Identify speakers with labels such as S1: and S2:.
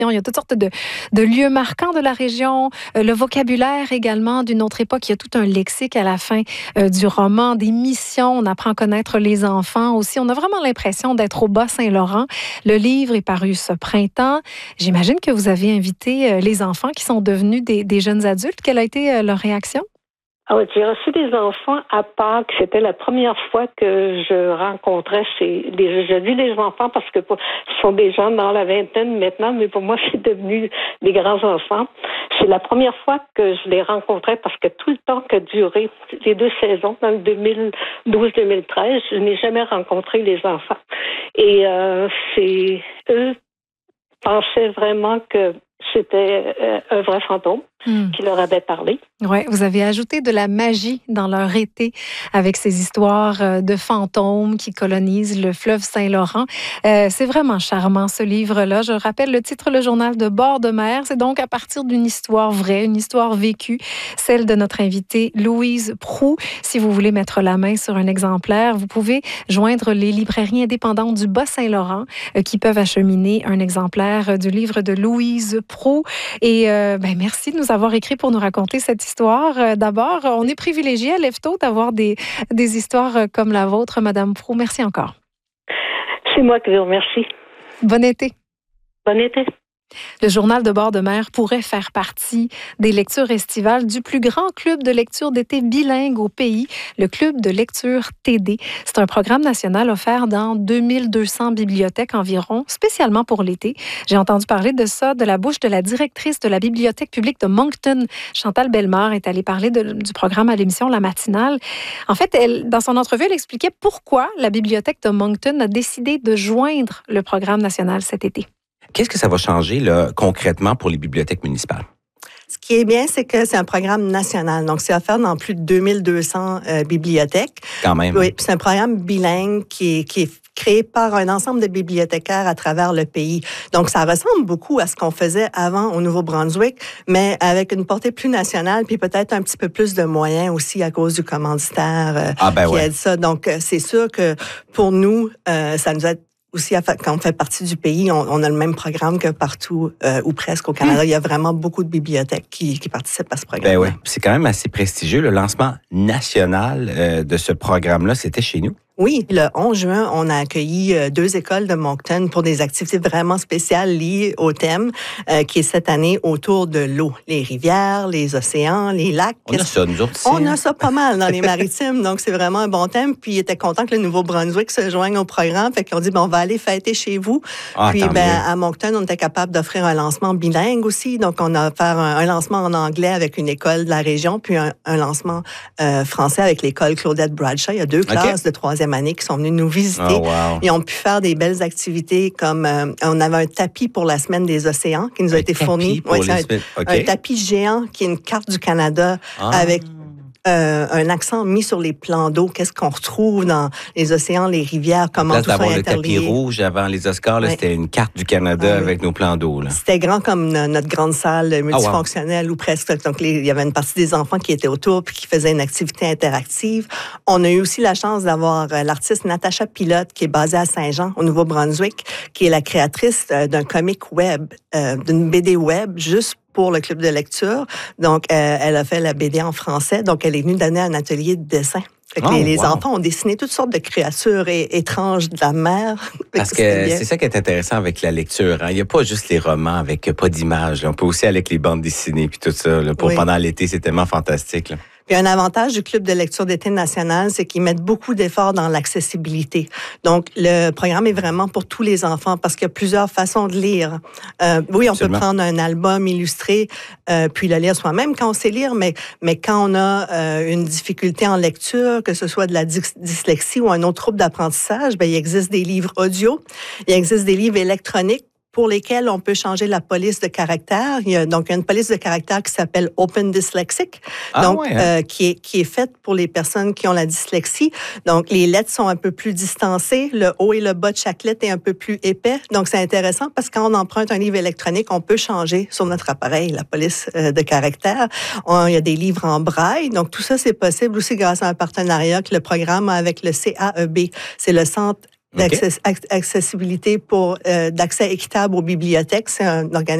S1: Il y a toutes sortes de lieux marquants de la région, le vocabulaire également d'une autre époque. Il y a tout un lexique à la fin du roman, des missions. On apprend à connaître les enfants aussi. On a vraiment l'impression d'être au Bas-Saint-Laurent. Le livre est paru ce printemps. J'imagine que vous avez invité les enfants qui sont devenus des jeunes adultes. Quelle a été leur réaction?
S2: Ah oui, j'ai reçu des enfants à Pâques. C'était la première fois que je rencontrais je dis les enfants parce que ce sont des gens dans la vingtaine maintenant, mais pour moi, c'est devenu des grands-enfants. C'est la première fois que je les rencontrais parce que tout le temps qu'a duré les 2 saisons, dans le 2012-2013, je n'ai jamais rencontré les enfants. Et eux pensaient vraiment que c'était un vrai fantôme qui leur avait parlé.
S1: Oui, vous avez ajouté de la magie dans leur été avec ces histoires de fantômes qui colonisent le fleuve Saint-Laurent. C'est vraiment charmant, ce livre-là. Je rappelle le titre, Le Journal de bord de mer. C'est donc à partir d'une histoire vraie, une histoire vécue, celle de notre invitée Louise Proulx. Si vous voulez mettre la main sur un exemplaire, vous pouvez joindre les librairies indépendantes du Bas-Saint-Laurent qui peuvent acheminer un exemplaire du livre de Louise Proulx. Et merci de nous avoir écrit pour nous raconter cette histoire. D'abord, on est privilégié à Lève-Tôt d'avoir des histoires comme la vôtre, Madame Proulx. Merci encore.
S2: C'est moi qui vous remercie.
S1: Bon été.
S2: Bon été.
S1: Le journal de bord de mer pourrait faire partie des lectures estivales du plus grand club de lecture d'été bilingue au pays, le Club de lecture TD. C'est un programme national offert dans 2200 bibliothèques environ, spécialement pour l'été. J'ai entendu parler de ça de la bouche de la directrice de la bibliothèque publique de Moncton. Chantal Bellemare est allée parler du programme à l'émission La Matinale. En fait, dans son entrevue, elle expliquait pourquoi la bibliothèque de Moncton a décidé de joindre le programme national cet été.
S3: Qu'est-ce que ça va changer là, concrètement pour les bibliothèques municipales?
S4: Ce qui est bien, c'est que c'est un programme national. Donc, c'est offert dans plus de 2200 bibliothèques.
S3: Quand même.
S4: Oui, c'est un programme bilingue qui est créé par un ensemble de bibliothécaires à travers le pays. Donc, ça ressemble beaucoup à ce qu'on faisait avant au Nouveau-Brunswick, mais avec une portée plus nationale, puis peut-être un petit peu plus de moyens aussi à cause du commanditaire qui aide ça. Donc, c'est sûr que pour nous, ça nous aide aussi, quand on fait partie du pays, on a le même programme que partout ou presque au Canada. Il y a vraiment beaucoup de bibliothèques qui participent à ce programme.
S3: Oui, c'est quand même assez prestigieux. Le lancement national de ce programme-là, c'était chez nous.
S4: Oui, le 11 juin, on a accueilli 2 écoles de Moncton pour des activités vraiment spéciales liées au thème qui est cette année autour de l'eau. Les rivières, les océans, les lacs.
S3: On a ça, nous autres ici.
S4: On a ça pas mal dans les maritimes, donc c'est vraiment un bon thème. Puis, ils étaient contents que le Nouveau-Brunswick se joigne au programme. Fait qu'ils ont dit, on va aller fêter chez vous. Puis, à Moncton, on était capable d'offrir un lancement bilingue aussi. Donc, on a offert un lancement en anglais avec une école de la région, puis un lancement français avec l'école Claudette Bradshaw. Il y a 2 classes de 3e année qui sont venus nous visiter.
S3: Oh, wow.
S4: Ils ont pu faire des belles activités comme on avait un tapis pour la semaine des océans qui nous a été fourni. Un tapis géant qui est une carte du Canada avec un accent mis sur les plans d'eau, qu'est-ce qu'on retrouve dans les océans, les rivières, comment tout ça est interlié.
S3: Le tapis rouge avant les Oscars, c'était une carte du Canada avec nos plans d'eau. Là.
S4: C'était grand comme notre grande salle multifonctionnelle ou presque. Donc, il y avait une partie des enfants qui étaient autour puis qui faisaient une activité interactive. On a eu aussi la chance d'avoir l'artiste Natacha Pilote qui est basée à Saint-Jean, au Nouveau-Brunswick, qui est la créatrice d'un comic web, d'une BD web, juste pour le club de lecture. Donc, elle a fait la BD en français. Donc, elle est venue donner un atelier de dessin. Les enfants ont dessiné toutes sortes de créatures étranges de la mer.
S3: Parce que c'est ça qui est intéressant avec la lecture. Il n'y a pas juste les romans avec pas d'images. On peut aussi aller avec les bandes dessinées puis tout ça. Pendant l'été, c'est tellement fantastique. Là.
S4: Puis un avantage du Club de lecture d'été national, c'est qu'ils mettent beaucoup d'efforts dans l'accessibilité. Donc, le programme est vraiment pour tous les enfants parce qu'il y a plusieurs façons de lire. Oui, on peut prendre un album illustré puis le lire soi-même quand on sait lire, mais quand on a une difficulté en lecture, que ce soit de la dyslexie ou un autre trouble d'apprentissage, il existe des livres audio, il existe des livres électroniques pour lesquels on peut changer la police de caractère. Il y a donc une police de caractère qui s'appelle Open Dyslexic, qui est faite pour les personnes qui ont la dyslexie. Donc, les lettres sont un peu plus distancées. Le haut et le bas de chaque lettre est un peu plus épais. Donc, c'est intéressant parce que quand on emprunte un livre électronique, on peut changer sur notre appareil la police de caractère. Il y a des livres en braille. Donc, tout ça, c'est possible aussi grâce à un partenariat que le programme a avec le CAEB. C'est le Centre d'accessibilité pour d'accès équitable aux bibliothèques. C'est un organisme